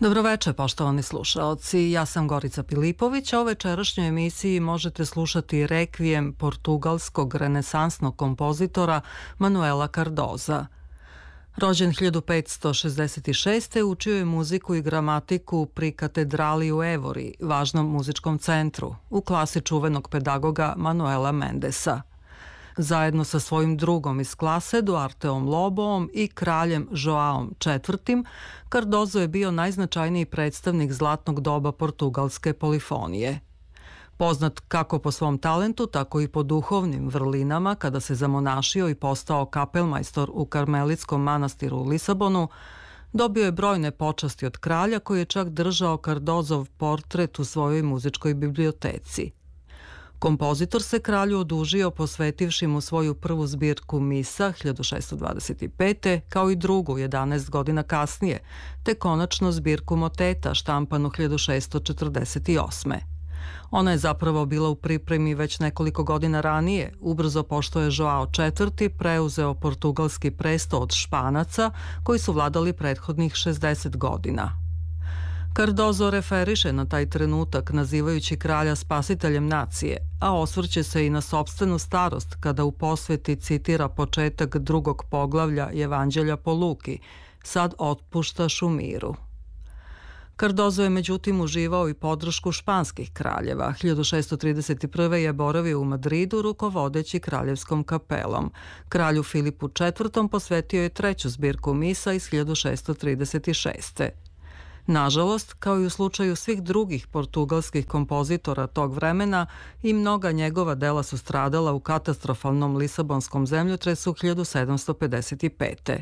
Dobroveče, poštovani slušaoci. Ja sam Gorica Pilipović, a u večerašnjoj emisiji možete slušati rekvijem portugalskog renesansnog kompozitora Manuela Cardoza. Rođen 1566. učio je muziku i gramatiku pri katedrali u Evori, važnom muzičkom centru, u klasi čuvenog pedagoga Manuela Mendesa. Zajedno sa svojim drugom iz klase, Duarteom Loboom i kraljem Joaom IV, Cardozo je bio najznačajniji predstavnik zlatnog doba portugalske polifonije. Poznat kako po svom talentu, tako i po duhovnim vrlinama kada se zamonašio i postao kapelmajstor u Karmelitskom manastiru u Lisabonu, dobio je brojne počasti od kralja koji je čak držao Cardozov portret u svojoj muzičkoj biblioteci. Kompozitor se kralju odužio posvetivši mu svoju prvu zbirku misa 1625. kao i drugu 11 godina kasnije, te konačno zbirku moteta štampanu 1648. Ona je zapravo bila u pripremi već nekoliko godina ranije, ubrzo pošto je Joao IV preuzeo portugalski presto od Španaca koji su vladali prethodnih 60 godina. Cardozo referiše na taj trenutak nazivajući kralja spasiteljem nacije, a osvrće se i na sopstvenu starost kada u posveti citira početak drugog poglavlja Evanđelja po Luki, sad otpuštaš u miru. Cardozo je međutim uživao i podršku španskih kraljeva. 1631. je boravio u Madridu rukovodeći kraljevskom kapelom. Kralju Filipu IV. Posvetio je treću zbirku misa iz 1636. Nažalost, kao i u slučaju svih drugih portugalskih kompozitora tog vremena, i mnoga njegova dela su stradala u katastrofalnom lisabonskom zemljotresu 1755.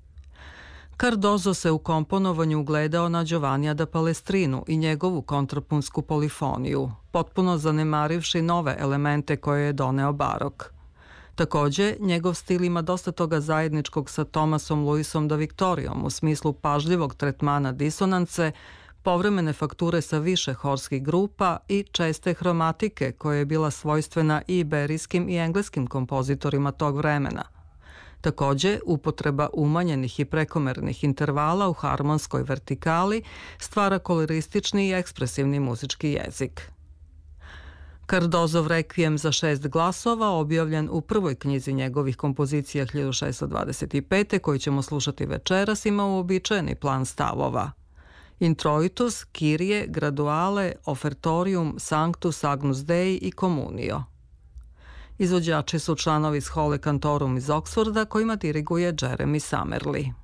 Cardozo se u komponovanju ugledao na Giovannija da Palestrinu i njegovu kontrapunsku polifoniju, potpuno zanemarivši nove elemente koje je doneo barok. Takođe, njegov stil ima dosta toga zajedničkog sa Tomasom Luisom da Viktorijom u smislu pažljivog tretmana disonance, povremene fakture sa više horskih grupa i česte hromatike koja je bila svojstvena i iberijskim i engleskim kompozitorima tog vremena. Takođe, upotreba umanjenih i prekomernih intervala u harmonskoj vertikali stvara koloristični i ekspresivni muzički jezik. Cardozov rekvijem za 6 glasova, objavljen u prvoj knjizi njegovih kompozicija 1625. koju ćemo slušati večeras, ima uobičajeni plan stavova. Introitus, Kyrie, Graduale, Offertorium, Sanctus, Agnus Dei i Communio. Izvođači su članovi Schole Cantorum iz Oksforda kojima diriguje Jeremy Summerly.